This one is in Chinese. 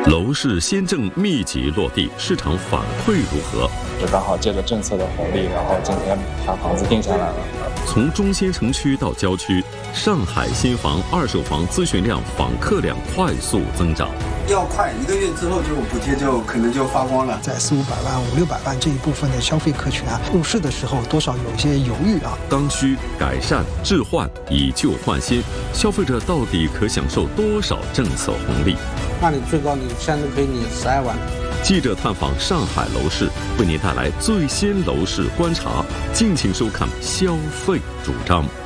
楼市先正密集落地，市场反馈如何？ 就刚好借着政策的红利，然后今天把房子定下来了。 从中心城区到郊区，上海新房、二手房咨询量、访客量快速增长。 要快，1个月之后就补贴就可能就发光了。 在400-500万、500-600万这一部分的消费客群啊，入市的时候多少有一些犹豫啊。 刚需、改善、置换，以旧换新，消费者到底可享受多少政策红利？ 那你最高你现在可以领12万。 记者探访上海楼市，为您带来最新楼市观察，敬请收看《消费主张》。